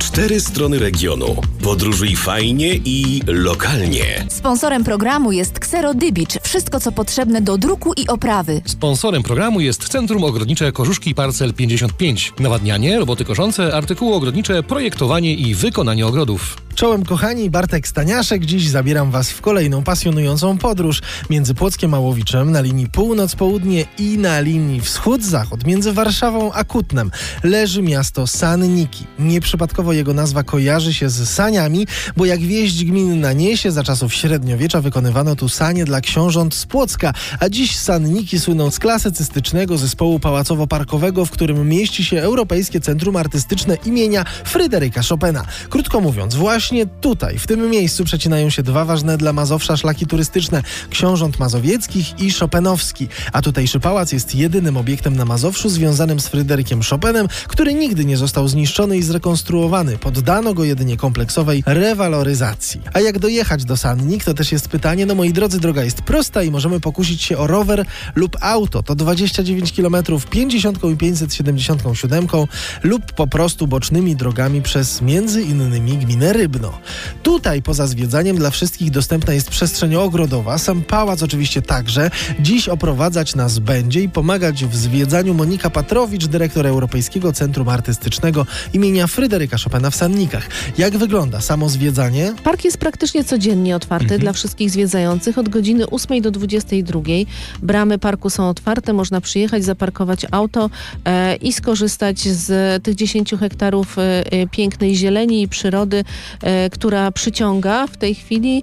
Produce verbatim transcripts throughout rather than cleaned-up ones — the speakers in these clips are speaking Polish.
Cztery strony regionu. Podróżuj fajnie i lokalnie. Sponsorem programu jest Xero Dybicz. Wszystko, co potrzebne do druku i oprawy. Sponsorem programu jest Centrum Ogrodnicze Kożuszki Parcel pięćdziesiąt pięć. Nawadnianie, roboty koszące, artykuły ogrodnicze, projektowanie i wykonanie ogrodów. Czołem kochani, Bartek Staniaszek. Dziś zabieram Was w kolejną pasjonującą podróż między Płockiem a Łowiczem na linii północ-południe i na linii wschód-zachód między Warszawą a Kutnem leży miasto Sanniki. Nieprzypadkowo jego nazwa kojarzy się z saniami, bo jak wieść gminna niesie, za czasów średniowiecza wykonywano tu sanie dla książąt z Płocka, a dziś Sanniki słyną z klasycystycznego zespołu pałacowo-parkowego, w którym mieści się Europejskie Centrum Artystyczne imienia Fryderyka Chopina. Krótko mówiąc, właśnie Właśnie tutaj, w tym miejscu przecinają się dwa ważne dla Mazowsza szlaki turystyczne, Książąt Mazowieckich i Chopinowski. A tutejszy pałac jest jedynym obiektem na Mazowszu związanym z Fryderykiem Chopinem, który nigdy nie został zniszczony i zrekonstruowany. Poddano go jedynie kompleksowej rewaloryzacji. A jak dojechać do Sannik, to też jest pytanie. No moi drodzy, droga jest prosta i możemy pokusić się o rower lub auto. To dwadzieścia dziewięć kilometrów pięćdziesiątką i pięćset siedemdziesiątką siódemką lub po prostu bocznymi drogami przez między innymi gminę Rybno. Tutaj poza zwiedzaniem dla wszystkich dostępna jest przestrzeń ogrodowa, sam pałac oczywiście także. Dziś oprowadzać nas będzie i pomagać w zwiedzaniu Monika Patrowicz, dyrektor Europejskiego Centrum Artystycznego imienia Fryderyka Chopina w Sannikach. Jak wygląda samo zwiedzanie? Park jest praktycznie codziennie otwarty mhm. dla wszystkich zwiedzających od godziny ósmej do dwudziestej drugiej. Bramy parku są otwarte, można przyjechać, zaparkować auto e, i skorzystać z tych dziesięciu hektarów e, pięknej zieleni i przyrody, e, która przyciąga w tej chwili.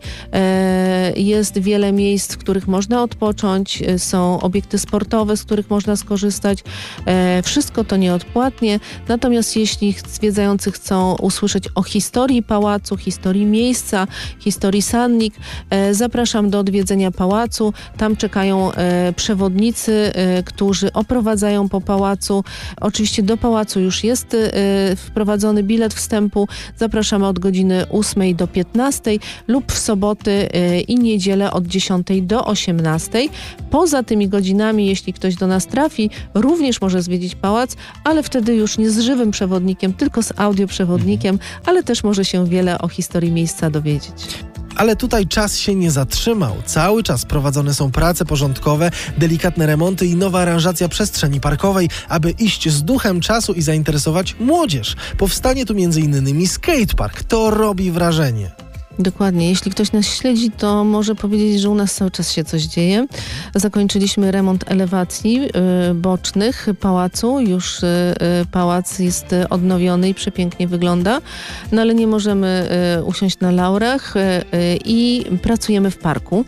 E, jest wiele miejsc, w których można odpocząć, są obiekty sportowe, z których można skorzystać. E, wszystko to nieodpłatnie. Natomiast jeśli zwiedzający chcą usłyszeć o historii pałacu, historii miejsca, historii Sannik, e, zapraszam do odwiedzenia pałacu. Tam czekają e, przewodnicy, e, którzy oprowadzają po pałacu. Oczywiście do pałacu już jest e, wprowadzony bilet wstępu. Zapraszamy od godziny ósmej do piętnastej lub w soboty y, i niedzielę od dziesiątej do osiemnastej. Poza tymi godzinami, jeśli ktoś do nas trafi, również może zwiedzić pałac, ale wtedy już nie z żywym przewodnikiem, tylko z audioprzewodnikiem, ale też może się wiele o historii miejsca dowiedzieć. Ale tutaj czas się nie zatrzymał. Cały czas prowadzone są prace porządkowe, delikatne remonty i nowa aranżacja przestrzeni parkowej, aby iść z duchem czasu i zainteresować młodzież. Powstanie tu między innymi skatepark. To robi wrażenie. Dokładnie. Jeśli ktoś nas śledzi, to może powiedzieć, że u nas cały czas się coś dzieje. Zakończyliśmy remont elewacji y, bocznych pałacu. Już y, pałac jest odnowiony i przepięknie wygląda. No ale nie możemy y, usiąść na laurach y, y, i pracujemy w parku. Y,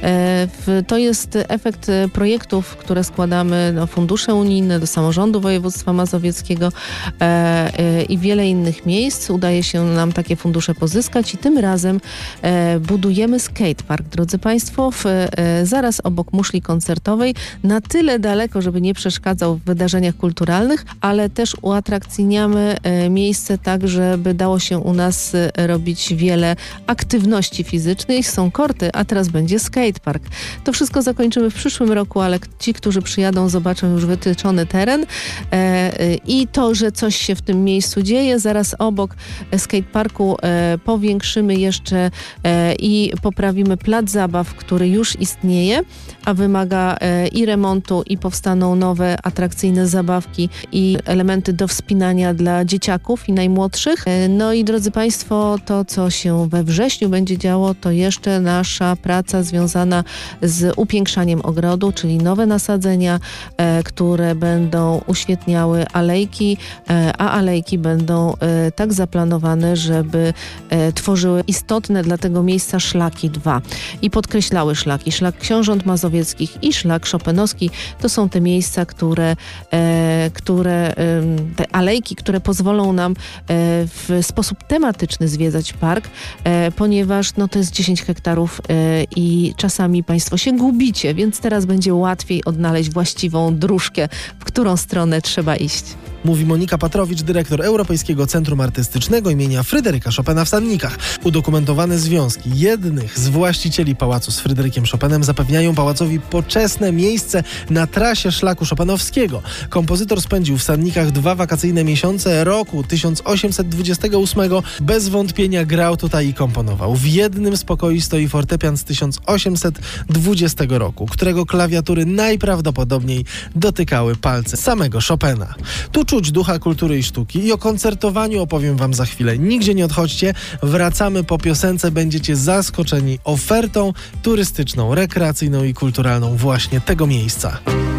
w, to jest efekt projektów, które składamy do fundusze unijne, do samorządu województwa mazowieckiego y, y, i wiele innych miejsc. Udaje się nam takie fundusze pozyskać i tym razem E, budujemy skatepark, drodzy Państwo, w, e, zaraz obok muszli koncertowej, na tyle daleko, żeby nie przeszkadzał w wydarzeniach kulturalnych, ale też uatrakcyjniamy e, miejsce tak, żeby dało się u nas e, robić wiele aktywności fizycznych. Są korty, a teraz będzie skatepark. To wszystko zakończymy w przyszłym roku, ale ci, którzy przyjadą, zobaczą już wytyczony teren e, e, i to, że coś się w tym miejscu dzieje. Zaraz obok skateparku e, powiększymy jeszcze e, i poprawimy plac zabaw, który już istnieje, a wymaga e, i remontu, i powstaną nowe, atrakcyjne zabawki i elementy do wspinania dla dzieciaków i najmłodszych. E, no i drodzy Państwo, to co się we wrześniu będzie działo, to jeszcze nasza praca związana z upiększaniem ogrodu, czyli nowe nasadzenia, e, które będą uświetniały alejki, e, a alejki będą e, tak zaplanowane, żeby e, tworzyły istotne dla tego miejsca szlaki dwa i podkreślały szlaki. Szlak Książąt Mazowieckich i szlak Chopinowski to są te miejsca, które, e, które e, te alejki, które pozwolą nam e, w sposób tematyczny zwiedzać park, e, ponieważ no, to jest dziesięć hektarów e, i czasami Państwo się gubicie, więc teraz będzie łatwiej odnaleźć właściwą dróżkę, w którą stronę trzeba iść. mówi Monika Patrowicz, dyrektor Europejskiego Centrum Artystycznego imienia Fryderyka Chopina w Sannikach. Udokumentowane związki jednych z właścicieli pałacu z Fryderykiem Chopinem zapewniają pałacowi poczesne miejsce na trasie szlaku chopinowskiego. Kompozytor spędził w Sannikach dwa wakacyjne miesiące roku tysiąc osiemset dwudziestego ósmego. Bez wątpienia grał tutaj i komponował. W jednym z pokoi stoi fortepian z tysiąc osiemset dwudziestego roku, którego klawiatury najprawdopodobniej dotykały palce samego Chopina. Tu czuć ducha kultury i sztuki i o koncertowaniu opowiem wam za chwilę. Nigdzie nie odchodźcie, wracamy po piosence, będziecie zaskoczeni ofertą turystyczną, rekreacyjną i kulturalną właśnie tego miejsca.